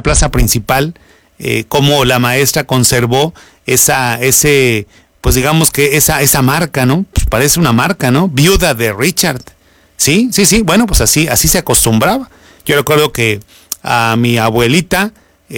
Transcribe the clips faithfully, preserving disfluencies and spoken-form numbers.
plaza principal, eh, cómo la maestra conservó esa, ese, pues digamos que esa, esa marca, ¿no? Pues parece una marca, ¿no? Viuda de Richard. Sí, sí, sí, bueno, pues así, así se acostumbraba. Yo recuerdo que a mi abuelita,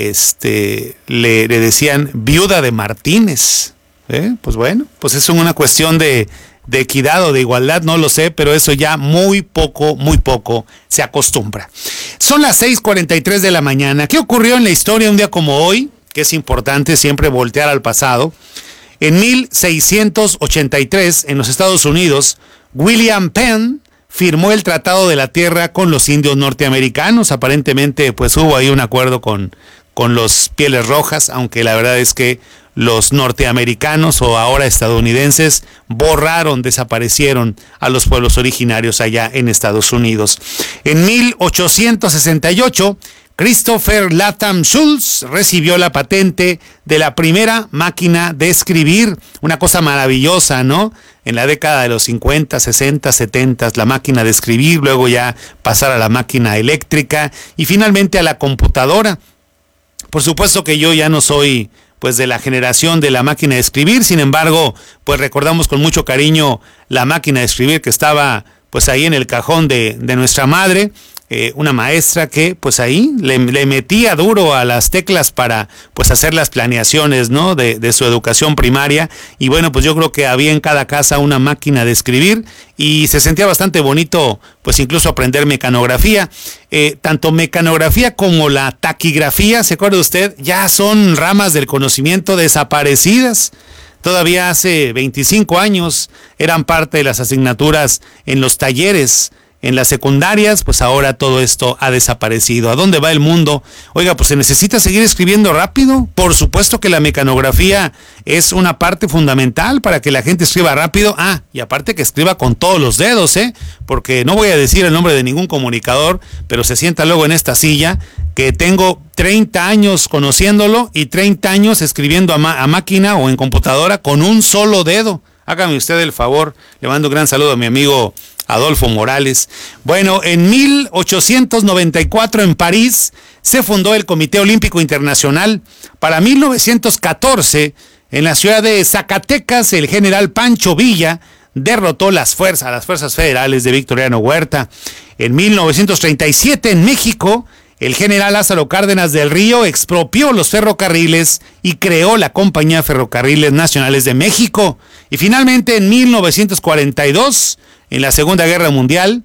este, le, le decían viuda de Martínez. ¿Eh? Pues bueno, pues es una cuestión de, de equidad o de igualdad, no lo sé, pero eso ya muy poco, muy poco se acostumbra. Son las seis cuarenta y tres de la mañana. ¿Qué ocurrió en la historia un día como hoy? Que es importante siempre voltear al pasado. En mil seiscientos ochenta y tres, en los Estados Unidos, William Penn firmó el Tratado de la Tierra con los indios norteamericanos. Aparentemente, pues hubo ahí un acuerdo con, con los Pieles Rojas, aunque la verdad es que los norteamericanos o ahora estadounidenses borraron, desaparecieron a los pueblos originarios allá en Estados Unidos. En mil ochocientos sesenta y ocho, Christopher Latham Schultz recibió la patente de la primera máquina de escribir. Una cosa maravillosa, ¿no? En la década de los cincuenta, sesenta, setenta, la máquina de escribir, luego ya pasar a la máquina eléctrica y finalmente a la computadora. Por supuesto que yo ya no soy pues de la generación de la máquina de escribir, sin embargo, pues recordamos con mucho cariño la máquina de escribir que estaba pues ahí en el cajón de, de nuestra madre, eh, una maestra que pues ahí le, le metía duro a las teclas para pues hacer las planeaciones, ¿no? de, de su educación primaria, y bueno, pues yo creo que había en cada casa una máquina de escribir y se sentía bastante bonito pues incluso aprender mecanografía. Eh, tanto mecanografía como la taquigrafía, ¿se acuerda usted? Ya son ramas del conocimiento desaparecidas. Todavía hace veinticinco años eran parte de las asignaturas en los talleres, en las secundarias, pues ahora todo esto ha desaparecido. ¿A dónde va el mundo? Oiga, pues se necesita seguir escribiendo rápido. Por supuesto que la mecanografía es una parte fundamental para que la gente escriba rápido. Ah, y aparte que escriba con todos los dedos, ¿eh? Porque no voy a decir el nombre de ningún comunicador, pero se sienta luego en esta silla que tengo treinta años conociéndolo y treinta años escribiendo a, ma- a máquina o en computadora con un solo dedo. Hágame usted el favor. Le mando un gran saludo a mi amigo Adolfo Morales. Bueno, en mil ochocientos noventa y cuatro en París se fundó el Comité Olímpico Internacional. Para mil novecientos catorce, en la ciudad de Zacatecas, el general Pancho Villa derrotó las fuerzas, las fuerzas federales de Victoriano Huerta. En mil novecientos treinta y siete, en México, el general Lázaro Cárdenas del Río expropió los ferrocarriles y creó la Compañía Ferrocarriles Nacionales de México. Y finalmente, en mil novecientos cuarenta y dos, en la Segunda Guerra Mundial,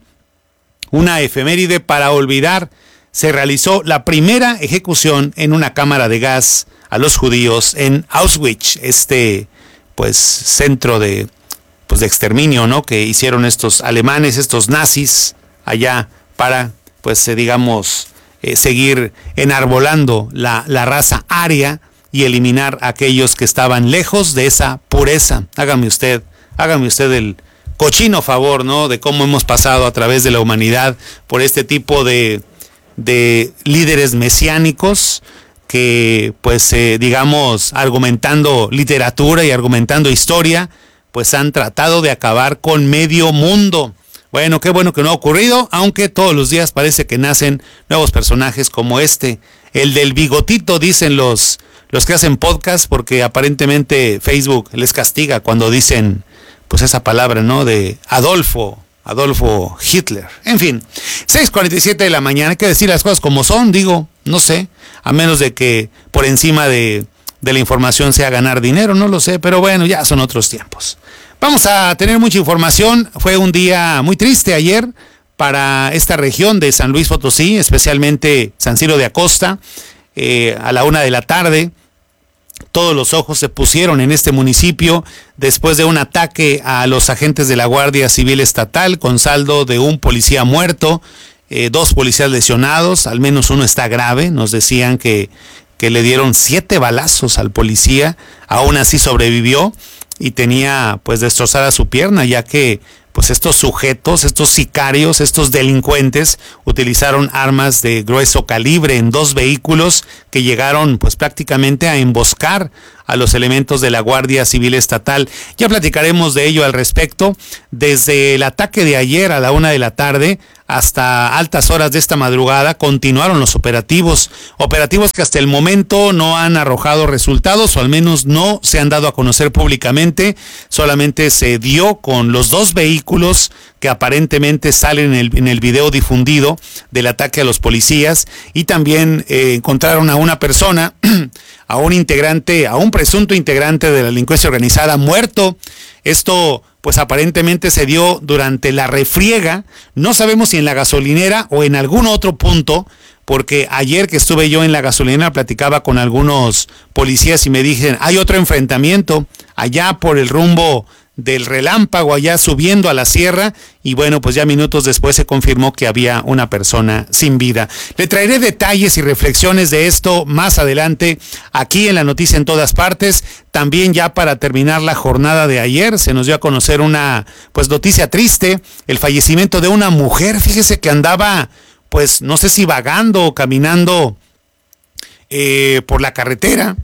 una efeméride para olvidar, se realizó la primera ejecución en una cámara de gas a los judíos en Auschwitz, este pues centro de pues de exterminio, ¿no? Que hicieron estos alemanes, estos nazis allá para pues eh, digamos eh, seguir enarbolando la, la raza aria y eliminar a aquellos que estaban lejos de esa pureza. Hágame usted, hágame usted el cochino favor, ¿no? De cómo hemos pasado a través de la humanidad por este tipo de, de líderes mesiánicos que, pues, eh, digamos, argumentando literatura y argumentando historia, pues han tratado de acabar con medio mundo. Bueno, qué bueno que no ha ocurrido, aunque todos los días parece que nacen nuevos personajes como este, el del bigotito, dicen los, los que hacen podcast, porque aparentemente Facebook les castiga cuando dicen pues esa palabra, ¿no? De Adolfo, Adolfo Hitler. En fin, seis cuarenta y siete de la mañana, hay que decir las cosas como son, digo, no sé, a menos de que por encima de, de la información sea ganar dinero, no lo sé, pero bueno, ya son otros tiempos. Vamos a tener mucha información. Fue un día muy triste ayer para esta región de San Luis Potosí, especialmente San Ciro de Acosta, eh, a la una de la tarde. Todos los ojos se pusieron en este municipio después de un ataque a los agentes de la Guardia Civil Estatal con saldo de un policía muerto, eh, dos policías lesionados, al menos uno está grave. Nos decían que, que le dieron siete balazos al policía, aún así sobrevivió y tenía pues destrozada su pierna, ya que pues estos sujetos, estos sicarios, estos delincuentes utilizaron armas de grueso calibre en dos vehículos que llegaron pues prácticamente a emboscar a los elementos de la Guardia Civil Estatal. Ya platicaremos de ello al respecto. Desde el ataque de ayer a la una de la tarde hasta altas horas de esta madrugada continuaron los operativos, operativos que hasta el momento no han arrojado resultados, o al menos no se han dado a conocer públicamente. Solamente se dio con los dos vehículos que aparentemente salen en el, en el video difundido del ataque a los policías, y también eh, encontraron a una persona, a un integrante, a un presunto integrante de la delincuencia organizada muerto. Esto pues aparentemente se dio durante la refriega, no sabemos si en la gasolinera o en algún otro punto, porque ayer que estuve yo en la gasolinera platicaba con algunos policías y me dijeron, hay otro enfrentamiento allá por el rumbo del Relámpago, allá subiendo a la sierra, y bueno, pues ya minutos después se confirmó que había una persona sin vida. Le traeré detalles y reflexiones de esto más adelante aquí en la Noticia en Todas Partes. También, ya para terminar la jornada de ayer, se nos dio a conocer una pues noticia triste, el fallecimiento de una mujer. Fíjese que andaba, pues no sé si vagando o caminando eh, por la carretera.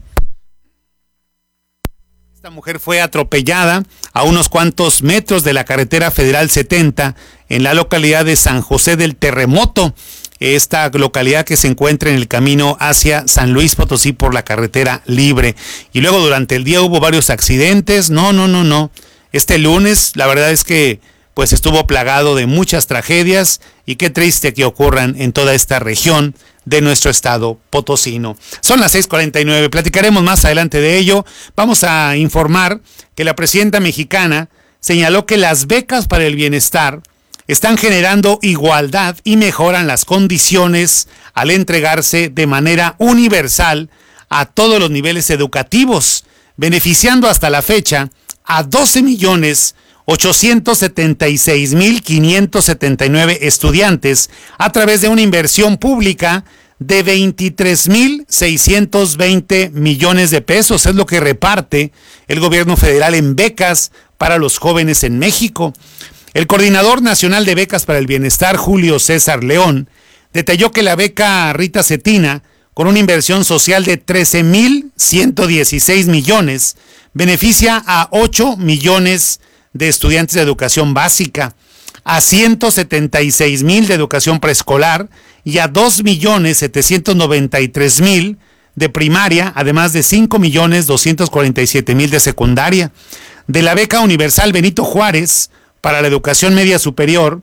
Esta mujer fue atropellada a unos cuantos metros de la carretera federal setenta en la localidad de San José del Terremoto, esta localidad que se encuentra en el camino hacia San Luis Potosí por la carretera libre. Y luego durante el día hubo varios accidentes. No, no, no, no. Este lunes la verdad es que pues estuvo plagado de muchas tragedias, y qué triste que ocurran en toda esta región de nuestro estado potosino. Son las seis cuarenta y nueve, platicaremos más adelante de ello. Vamos a informar que la presidenta mexicana señaló que las becas para el bienestar están generando igualdad y mejoran las condiciones al entregarse de manera universal a todos los niveles educativos, beneficiando hasta la fecha a doce millones ochocientos setenta y seis mil quinientos setenta y nueve estudiantes a través de una inversión pública de veintitrés mil seiscientos veinte millones de pesos. Es lo que reparte el gobierno federal en becas para los jóvenes en México. El coordinador nacional de becas para el bienestar, Julio César León, detalló que la beca Rita Cetina, con una inversión social de trece mil ciento dieciséis millones, beneficia a ocho millones de estudiantes de educación básica, a ciento setenta y seis mil de educación preescolar y a dos millones setecientos noventa y tres mil de primaria, además de cinco millones doscientos cuarenta y siete mil de secundaria. De la beca universal Benito Juárez para la educación media superior,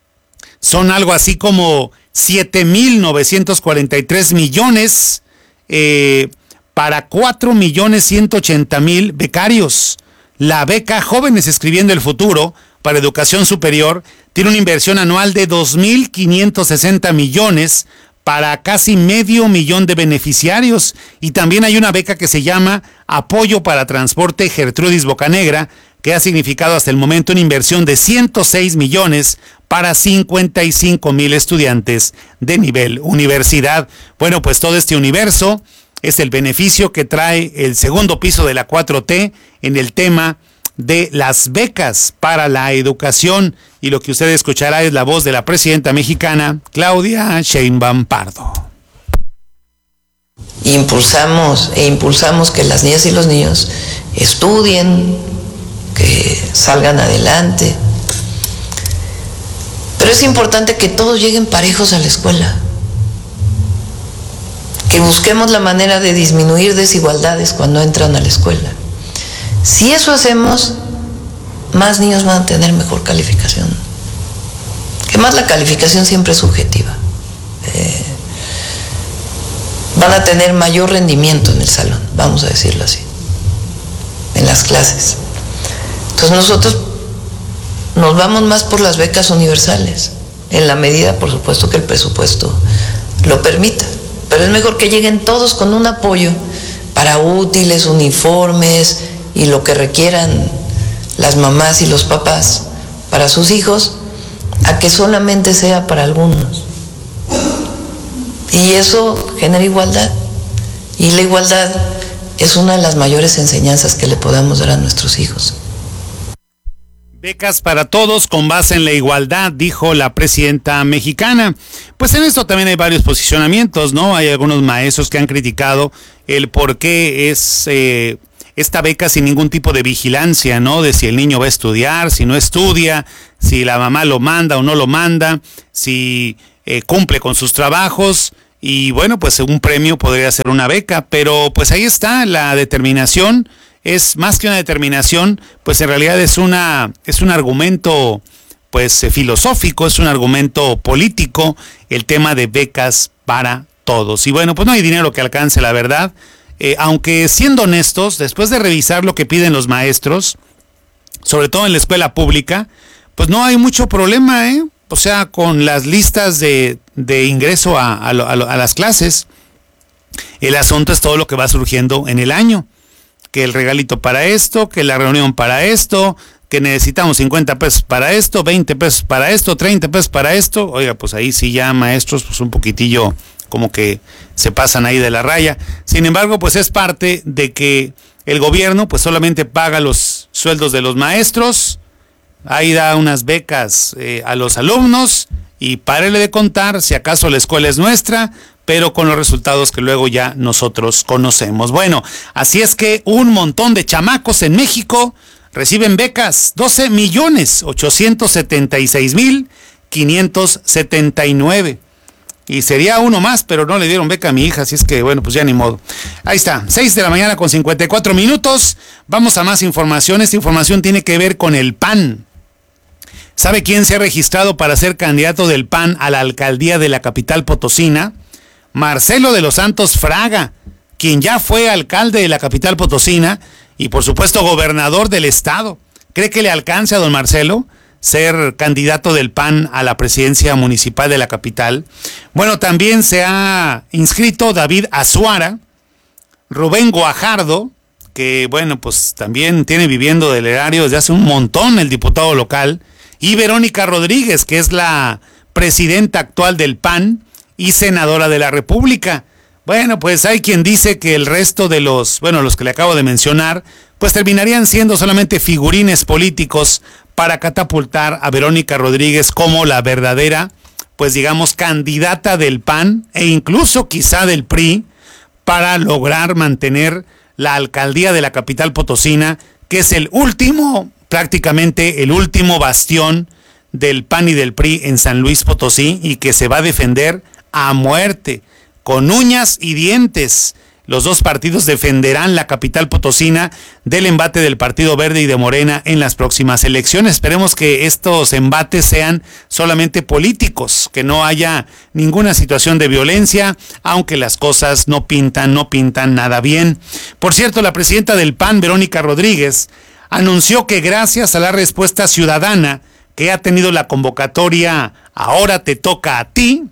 son algo así como siete mil novecientos cuarenta y tres millones eh, para cuatro millones ciento ochenta mil becarios. La beca Jóvenes Escribiendo el Futuro para educación superior tiene una inversión anual de dos mil quinientos sesenta millones para casi medio millón de beneficiarios. Y también hay una beca que se llama Apoyo para Transporte Gertrudis Bocanegra, que ha significado hasta el momento una inversión de ciento seis millones para cincuenta y cinco mil estudiantes de nivel universidad. Bueno, pues todo este universo es el beneficio que trae el segundo piso de la cuatro T en el tema de las becas para la educación. Y lo que usted escuchará es la voz de la presidenta mexicana, Claudia Sheinbaum Pardo. Impulsamos e impulsamos que las niñas y los niños estudien, que salgan adelante. Pero es importante que todos lleguen parejos a la escuela, que busquemos la manera de disminuir desigualdades cuando entran a la escuela. Si eso hacemos, más niños van a tener mejor calificación. Que más la calificación siempre es subjetiva. Eh, van a tener mayor rendimiento en el salón, vamos a decirlo así, en las clases. Entonces nosotros nos vamos más por las becas universales, en la medida, por supuesto, que el presupuesto lo permita. Pero es mejor que lleguen todos con un apoyo para útiles, uniformes y lo que requieran las mamás y los papás para sus hijos, a que solamente sea para algunos. Y eso genera igualdad. Y la igualdad es una de las mayores enseñanzas que le podamos dar a nuestros hijos. Becas para todos con base en la igualdad, dijo la presidenta mexicana. Pues en esto también hay varios posicionamientos, ¿no? Hay algunos maestros que han criticado el por qué es eh, esta beca sin ningún tipo de vigilancia, ¿no? De si el niño va a estudiar, si no estudia, si la mamá lo manda o no lo manda, si eh, cumple con sus trabajos. Y bueno, pues un premio podría ser una beca, pero pues ahí está la determinación. Es más que una determinación, pues en realidad es una es un argumento pues eh, filosófico, es un argumento político, el tema de becas para todos. Y bueno, pues no hay dinero que alcance, la verdad, eh, aunque siendo honestos, después de revisar lo que piden los maestros, sobre todo en la escuela pública, pues no hay mucho problema, ¿eh? O sea, con las listas de, de ingreso a, a, lo, a, lo, a las clases, el asunto es todo lo que va surgiendo en el año. Que el regalito para esto, que la reunión para esto, que necesitamos cincuenta pesos para esto, veinte pesos para esto, treinta pesos para esto. Oiga, pues ahí sí ya maestros, pues un poquitillo como que se pasan ahí de la raya. Sin embargo, pues es parte de que el gobierno pues solamente paga los sueldos de los maestros, ahí da unas becas eh, a los alumnos y párele de contar, si acaso la escuela es nuestra, pero con los resultados que luego ya nosotros conocemos. Bueno, así es que un montón de chamacos en México reciben becas, doce millones ochocientos setenta y seis mil quinientos setenta y nueve. Y sería uno más, pero no le dieron beca a mi hija, así es que bueno, pues ya ni modo. Ahí está, seis de la mañana con cincuenta y cuatro minutos. Vamos a más información. Esta información tiene que ver con el P A N. ¿Sabe quién se ha registrado para ser candidato del P A N a la alcaldía de la capital potosina? Marcelo de los Santos Fraga, quien ya fue alcalde de la capital potosina y por supuesto gobernador del estado. ¿Cree que le alcance a don Marcelo ser candidato del P A N a la presidencia municipal de la capital? Bueno, también se ha inscrito David Azuara, Rubén Guajardo, que bueno, pues también tiene viviendo del erario desde hace un montón, el diputado local, y Verónica Rodríguez, que es la presidenta actual del P A N y senadora de la República. Bueno, pues hay quien dice que el resto de los, bueno, los que le acabo de mencionar, pues terminarían siendo solamente figurines políticos para catapultar a Verónica Rodríguez como la verdadera, pues digamos, candidata del P A N e incluso quizá del P R I para lograr mantener la alcaldía de la capital potosina, que es el último, prácticamente el último bastión del P A N y del P R I en San Luis Potosí y que se va a defender a muerte, con uñas y dientes. Los dos partidos defenderán la capital potosina del embate del Partido Verde y de Morena en las próximas elecciones. Esperemos que estos embates sean solamente políticos, que no haya ninguna situación de violencia, aunque las cosas no pintan, no pintan nada bien. Por cierto, la presidenta del P A N, Verónica Rodríguez, anunció que gracias a la respuesta ciudadana que ha tenido la convocatoria Ahora te toca a ti,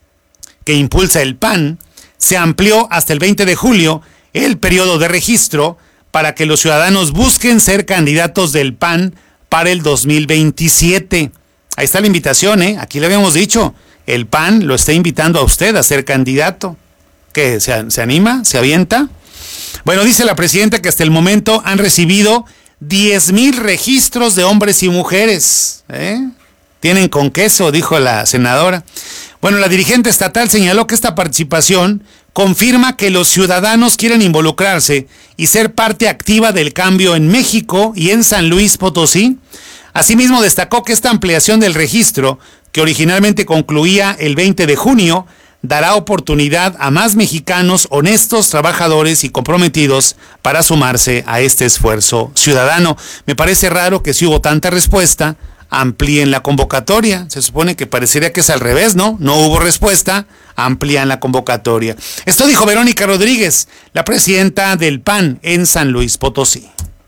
que impulsa el P A N, se amplió hasta el veinte de julio el periodo de registro para que los ciudadanos busquen ser candidatos del P A N para el dos mil veintisiete. Ahí está la invitación, ¿eh? Aquí le habíamos dicho, el P A N lo está invitando a usted a ser candidato. ¿Qué? ¿Se, se anima? ¿Se avienta? Bueno, dice la presidenta que hasta el momento han recibido diez mil registros de hombres y mujeres. ¿Eh? Tienen con queso, dijo la senadora. Bueno, la dirigente estatal señaló que esta participación confirma que los ciudadanos quieren involucrarse y ser parte activa del cambio en México y en San Luis Potosí. Asimismo, destacó que esta ampliación del registro, que originalmente concluía el veinte de junio, dará oportunidad a más mexicanos honestos, trabajadores y comprometidos para sumarse a este esfuerzo ciudadano. Me parece raro que si hubo tanta respuesta, amplíen la convocatoria. Se supone que parecería que es al revés, ¿no? No hubo respuesta, amplían la convocatoria. Esto dijo Verónica Rodríguez, la presidenta del P A N en San Luis Potosí.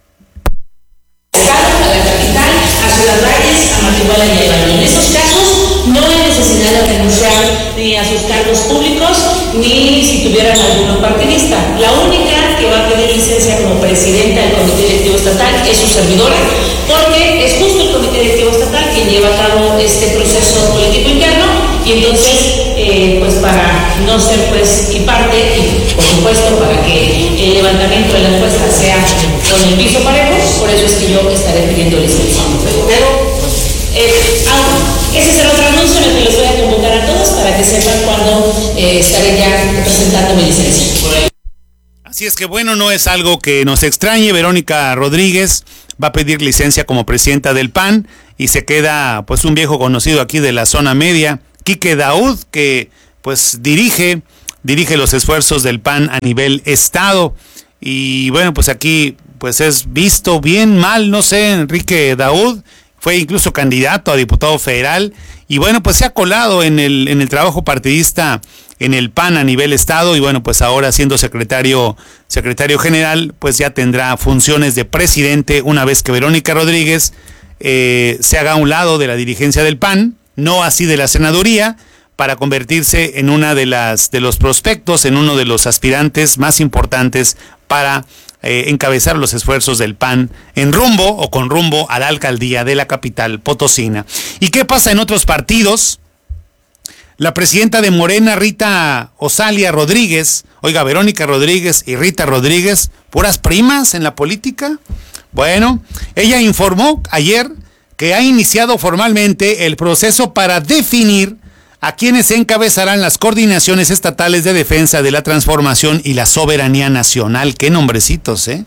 A la capital, a Ciudad Valles, a Matehuala y a León. En esos casos no hay necesidad de renunciar ni a sus cargos públicos ni si tuvieran alguno partidista. La única que va a pedir licencia como presidenta del Comité Directivo Estatal es su servidora, porque es justo el Comité Directivo Estatal quien lleva a cabo este proceso político interno y entonces, eh, pues para no ser pues y parte y por supuesto para que el levantamiento de la encuesta sea con el piso parejo, por eso es que yo estaré pidiendo licencia. Pero eh, ah, ese será otro anuncio en el que les voy a convocar a todos para que sepan cuándo eh, estaré ya presentando mi licencia. Así es que bueno, no es algo que nos extrañe. Verónica Rodríguez va a pedir licencia como presidenta del P A N y se queda pues un viejo conocido aquí de la zona media, Quique Daud, que pues dirige, dirige los esfuerzos del P A N a nivel estado. Y bueno, pues aquí pues es visto bien mal, no sé, Enrique Daud fue incluso candidato a diputado federal y bueno, pues se ha colado en el, en el trabajo partidista en el P A N a nivel estado y bueno, pues ahora siendo secretario, secretario general, pues ya tendrá funciones de presidente una vez que Verónica Rodríguez eh, se haga a un lado de la dirigencia del P A N, no así de la senaduría, para convertirse en una de las de los prospectos, en uno de los aspirantes más importantes para eh, encabezar los esfuerzos del P A N en rumbo o con rumbo a la alcaldía de la capital potosina. ¿Y qué pasa en otros partidos? La presidenta de Morena, Rita Osalia Rodríguez, oiga, Verónica Rodríguez y Rita Rodríguez, puras primas en la política. Bueno, ella informó ayer que ha iniciado formalmente el proceso para definir a quienes encabezarán las coordinaciones estatales de defensa de la transformación y la soberanía nacional. Qué nombrecitos, ¿eh?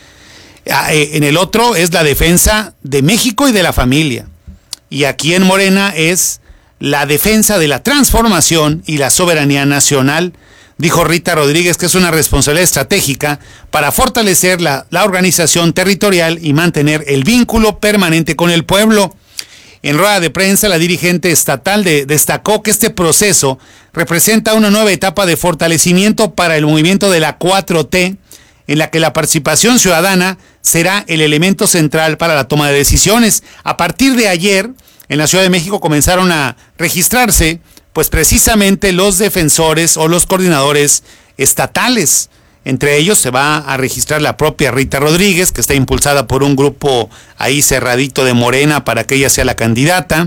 En el otro es la defensa de México y de la familia. Y aquí en Morena es la defensa de la transformación y la soberanía nacional. Dijo Rita Rodríguez que es una responsabilidad estratégica para fortalecer la, la organización territorial y mantener el vínculo permanente con el pueblo. En rueda de prensa, la dirigente estatal de, destacó que este proceso representa una nueva etapa de fortalecimiento para el movimiento de la cuatro T, en la que la participación ciudadana será el elemento central para la toma de decisiones. A partir de ayer, en la Ciudad de México comenzaron a registrarse, pues precisamente los defensores o los coordinadores estatales. Entre ellos se va a registrar la propia Rita Rodríguez, que está impulsada por un grupo ahí cerradito de Morena para que ella sea la candidata,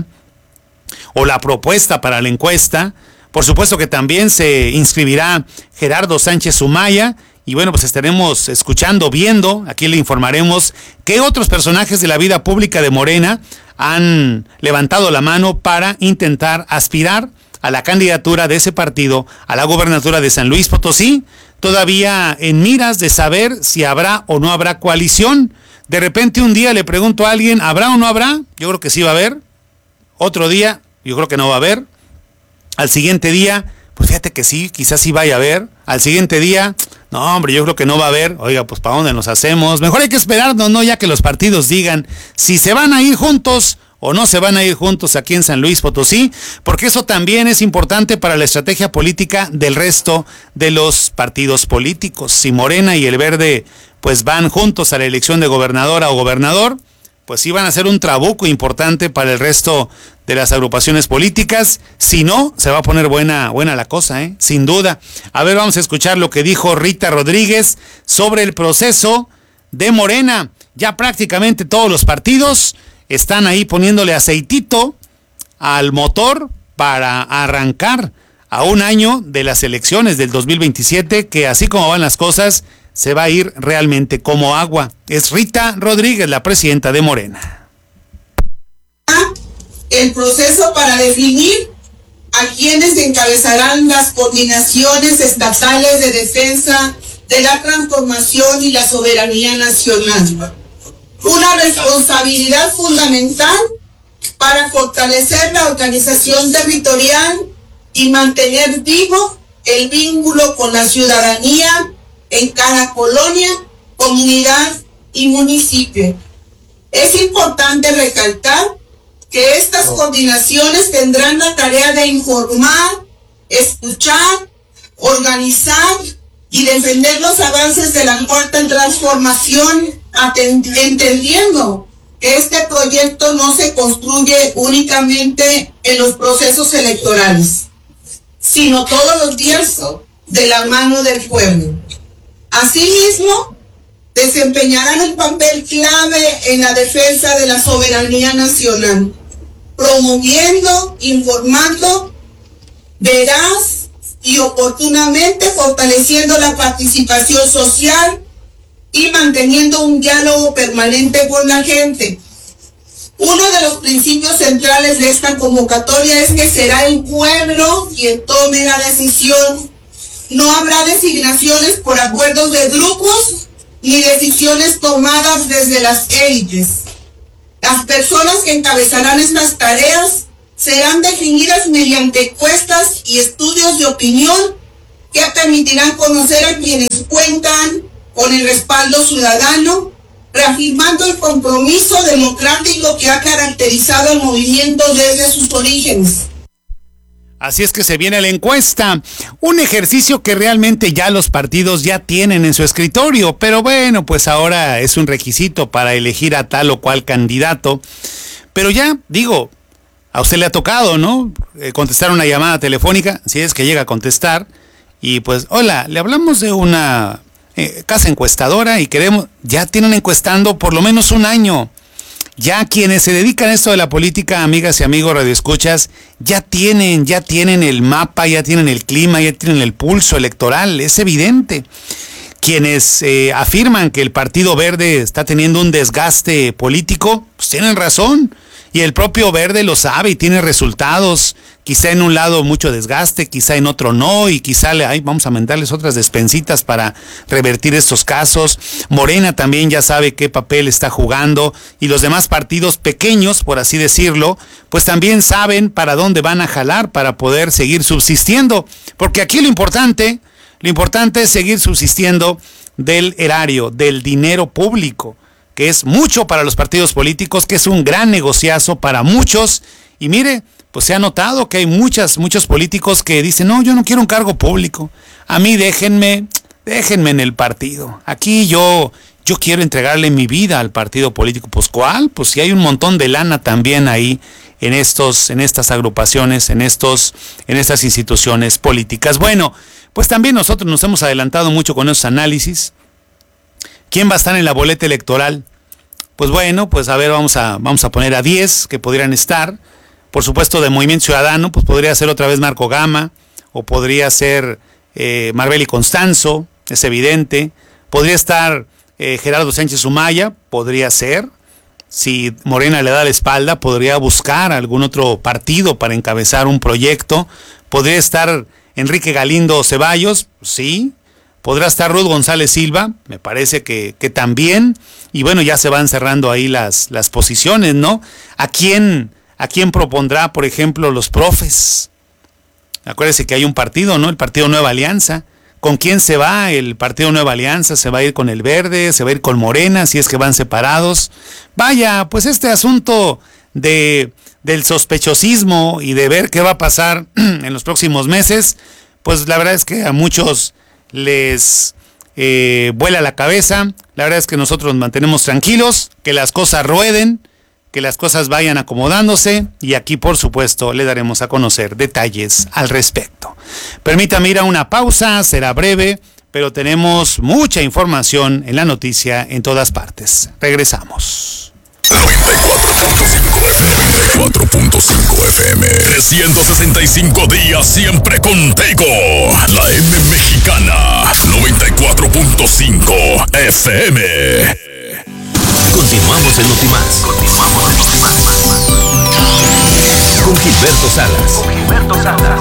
o la propuesta para la encuesta. Por supuesto que también se inscribirá Gerardo Sánchez Sumaya, y bueno, pues estaremos escuchando, viendo, aquí le informaremos qué otros personajes de la vida pública de Morena han levantado la mano para intentar aspirar a la candidatura de ese partido a la gobernatura de San Luis Potosí, todavía en miras de saber si habrá o no habrá coalición. De repente un día le pregunto a alguien, ¿habrá o no habrá? Yo creo que sí va a haber. Otro día, yo creo que no va a haber. Al siguiente día, pues fíjate que sí, quizás sí vaya a haber. Al siguiente día, no hombre, yo creo que no va a haber. Oiga, pues ¿para dónde nos hacemos? Mejor hay que esperarnos, ¿no? Ya que los partidos digan si se van a ir juntos o no se van a ir juntos aquí en San Luis Potosí, porque eso también es importante para la estrategia política del resto de los partidos políticos. Si Morena y el Verde pues van juntos a la elección de gobernadora o gobernador, pues sí van a ser un trabuco importante para el resto de las agrupaciones políticas. Si no, se va a poner buena, buena la cosa, ¿eh? Sin duda. A ver, vamos a escuchar lo que dijo Rita Rodríguez sobre el proceso de Morena. Ya prácticamente todos los partidos están ahí poniéndole aceitito al motor para arrancar a un año de las elecciones del dos mil veintisiete, que así como van las cosas, se va a ir realmente como agua. Es Rita Rodríguez, la presidenta de Morena. El proceso para definir a quienes encabezarán las coordinaciones estatales de defensa de la transformación y la soberanía nacional. Una responsabilidad fundamental para fortalecer la organización territorial y mantener vivo el vínculo con la ciudadanía en cada colonia, comunidad y municipio. Es importante recalcar que estas coordinaciones tendrán la tarea de informar, escuchar, organizar y defender los avances de la cuarta transformación, entendiendo que este proyecto no se construye únicamente en los procesos electorales, sino todos los días de la mano del pueblo. Asimismo, desempeñarán un papel clave en la defensa de la soberanía nacional, promoviendo, informando, veraz y oportunamente fortaleciendo la participación social, y manteniendo un diálogo permanente con la gente. Uno de los principios centrales de esta convocatoria es que será el pueblo quien tome la decisión. No habrá designaciones por acuerdos de grupos ni decisiones tomadas desde las élites. Las personas que encabezarán estas tareas serán definidas mediante encuestas y estudios de opinión que permitirán conocer a quienes cuentan con el respaldo ciudadano, reafirmando el compromiso democrático que ha caracterizado el movimiento desde sus orígenes. Así es que se viene la encuesta, un ejercicio que realmente ya los partidos ya tienen en su escritorio, pero bueno, pues ahora es un requisito para elegir a tal o cual candidato. Pero ya, digo, a usted le ha tocado, ¿no? Eh, contestar una llamada telefónica, si es que llega a contestar, y pues, hola, le hablamos de una eh, casa encuestadora y queremos, ya tienen encuestando por lo menos un año. Ya quienes se dedican a esto de la política, amigas y amigos radioescuchas, ya tienen, ya tienen el mapa, ya tienen el clima, ya tienen el pulso electoral, es evidente. Quienes eh, afirman que el Partido Verde está teniendo un desgaste político, pues tienen razón. Y el propio Verde lo sabe y tiene resultados. Quizá en un lado mucho desgaste, quizá en otro no, y quizá le, ay, vamos a mandarles otras despensitas para revertir estos casos. Morena también ya sabe qué papel está jugando, y los demás partidos pequeños, por así decirlo, pues también saben para dónde van a jalar para poder seguir subsistiendo. Porque aquí lo importante, lo importante es seguir subsistiendo del erario, del dinero público, que es mucho para los partidos políticos, que es un gran negociazo para muchos. Y mire, pues se ha notado que hay muchas, muchos políticos que dicen, no, yo no quiero un cargo público, a mí déjenme, déjenme en el partido, aquí yo, yo quiero entregarle mi vida al partido político. Pues ¿cuál? Pues si hay un montón de lana también ahí en estos, en estas agrupaciones, en estos, en estas instituciones políticas. Bueno, pues también nosotros nos hemos adelantado mucho con esos análisis. ¿Quién va a estar en la boleta electoral? Pues bueno, pues a ver, vamos a, vamos a poner a diez que podrían estar. Por supuesto, de Movimiento Ciudadano, pues podría ser otra vez Marco Gama, o podría ser eh, Marbeli Constanzo, es evidente. Podría estar eh, Gerardo Sánchez Humaya, podría ser. Si Morena le da la espalda, podría buscar algún otro partido para encabezar un proyecto. Podría estar Enrique Galindo Ceballos, sí. Podrá estar Ruth González Silva, me parece que, que también. Y bueno, ya se van cerrando ahí las, las posiciones, ¿no? ¿A quién, ¿A quién propondrá, por ejemplo, los profes? Acuérdense que hay un partido, ¿no? El Partido Nueva Alianza. ¿Con quién se va el Partido Nueva Alianza? ¿Se va a ir con el Verde? ¿Se va a ir con Morena? Si es que van separados. Vaya, pues este asunto de, del sospechosismo y de ver qué va a pasar en los próximos meses, pues la verdad es que a muchos les eh, vuela la cabeza. La verdad es que nosotros nos mantenemos tranquilos, que las cosas rueden, que las cosas vayan acomodándose, y aquí por supuesto le daremos a conocer detalles al respecto. Permítame ir a una pausa, será breve, pero tenemos mucha información en la noticia en todas partes. Regresamos. noventa y cuatro punto cinco F M. trescientos sesenta y cinco días siempre contigo. La M Mexicana. noventa y cuatro punto cinco F M. Continuamos en Notimás. Continuamos en Notimás. Con Gilberto Salas. Con Gilberto Salas.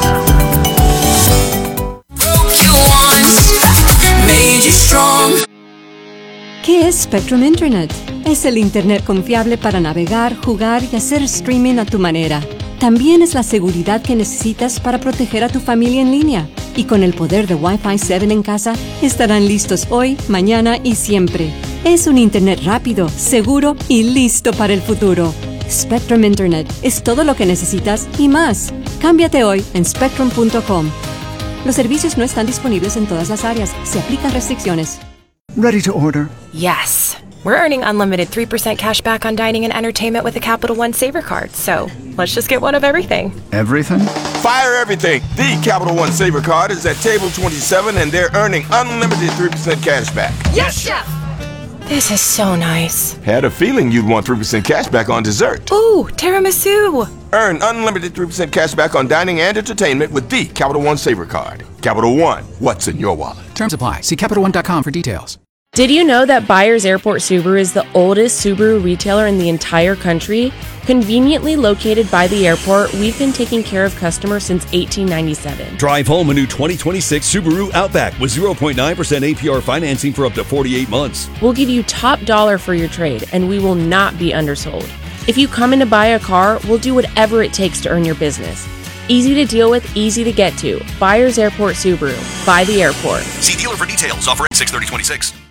¿Qué es Spectrum Internet? Es el Internet confiable para navegar, jugar y hacer streaming a tu manera. También es la seguridad que necesitas para proteger a tu familia en línea. Y con el poder de Wi-Fi siete en casa, estarán listos hoy, mañana y siempre. Es un Internet rápido, seguro y listo para el futuro. Spectrum Internet es todo lo que necesitas y más. Cámbiate hoy en spectrum punto com. Los servicios no están disponibles en todas las áreas. Se aplican restricciones. Ready to order? Yes. We're earning unlimited three percent cash back on dining and entertainment with a Capital One Saver card, so let's just get one of everything. Everything? Fire everything! The Capital One Saver card is at table twenty-seven and they're earning unlimited three percent cash back. Yes, Chef! This is so nice. Had a feeling you'd want three percent cash back on dessert. Ooh, tiramisu! Earn unlimited three percent cash back on dining and entertainment with the Capital One Saver card. Capital One, what's in your wallet? Terms apply. See Capital One dot com for details. Did you know that Byers Airport Subaru is the oldest Subaru retailer in the entire country? Conveniently located by the airport, we've been taking care of customers since eighteen ninety-seven. Drive home a new twenty twenty-six Subaru Outback with zero point nine percent A P R financing for up to forty-eight months. We'll give you top dollar for your trade, and we will not be undersold. If you come in to buy a car, we'll do whatever it takes to earn your business. Easy to deal with, easy to get to. Byers Airport Subaru. By the airport. See dealer for details. Offer at six thirty twenty-six.